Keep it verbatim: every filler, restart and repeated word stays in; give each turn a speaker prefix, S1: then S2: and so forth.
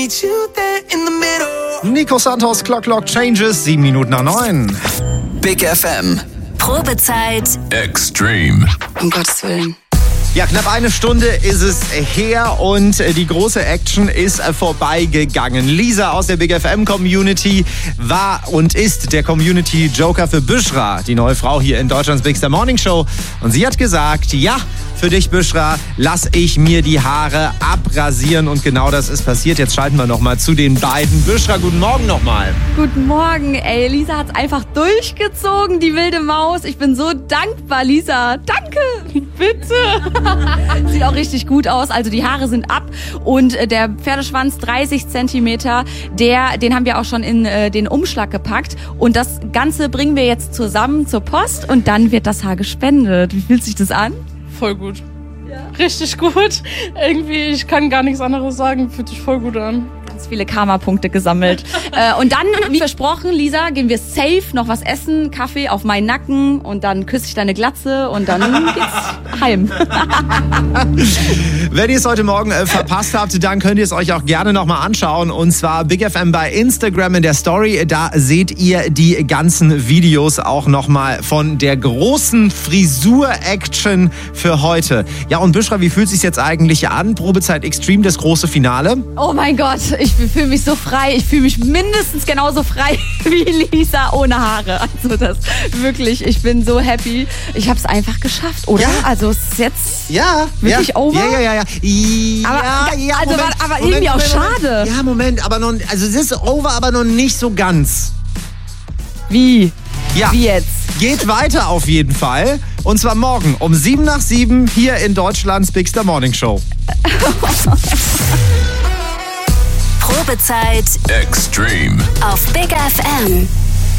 S1: Nico Santos, Clock Clock Changes, sieben Minuten nach neun.
S2: Big F M.
S3: Probezeit
S2: Extreme.
S3: Um Gottes Willen.
S1: Ja, knapp eine Stunde ist es her und die große Action ist vorbeigegangen. Lisa aus der Big F M Community war und ist der Community Joker für Büschra, die neue Frau hier in Deutschlands Big Star Morning Show. Und sie hat gesagt, ja, für dich, Büschra, lass ich mir die Haare abrasieren. Und genau das ist passiert. Jetzt schalten wir nochmal zu den beiden. Büschra, guten Morgen nochmal.
S4: Guten Morgen, ey. Lisa hat's einfach durchgezogen, die wilde Maus. Ich bin so dankbar, Lisa. Danke. Bitte. Sieht auch richtig gut aus. Also die Haare sind ab und der Pferdeschwanz dreißig Zentimeter, der, den haben wir auch schon in äh, den Umschlag gepackt. Und das Ganze bringen wir jetzt zusammen zur Post und dann wird das Haar gespendet. Wie fühlt sich das an?
S5: Voll gut. Ja. Richtig gut. Irgendwie, ich kann gar nichts anderes sagen. Fühlt sich voll gut an.
S4: Ganz viele Karma-Punkte gesammelt. äh, und dann, wie versprochen, Lisa, gehen wir safe noch was essen, Kaffee auf meinen Nacken und dann küsse ich deine Glatze und dann geht's heim.
S1: Wenn ihr es heute Morgen äh, verpasst habt, dann könnt ihr es euch auch gerne nochmal anschauen. Und zwar Big F M bei Instagram in der Story. Da seht ihr die ganzen Videos auch nochmal von der großen Frisur-Action für heute. Ja, und Büschra, wie fühlt es sich jetzt eigentlich an? Probezeit Extreme, das große Finale.
S4: Oh mein Gott, ich fühle mich so frei. Ich fühle mich mindestens genauso frei wie Lisa ohne Haare. Also das wirklich, ich bin so happy. Ich habe es einfach geschafft, oder?
S1: Ja.
S4: Also es ist jetzt
S1: Ja,
S4: wirklich
S1: ja,
S4: over.
S1: Ja, ja, ja, ja.
S4: Aber,
S1: ja, ja
S4: also,
S1: Moment,
S4: aber
S1: Moment,
S4: irgendwie auch
S1: Moment, Moment.
S4: schade.
S1: Ja, Moment, aber noch, also es ist over, aber noch nicht so ganz.
S4: Wie?
S1: Ja.
S4: Wie jetzt?
S1: Geht weiter auf jeden Fall. Und zwar morgen um sieben nach sieben hier in Deutschlands Big Star Morning Show.
S3: Probezeit
S2: Extreme.
S3: auf Big F M.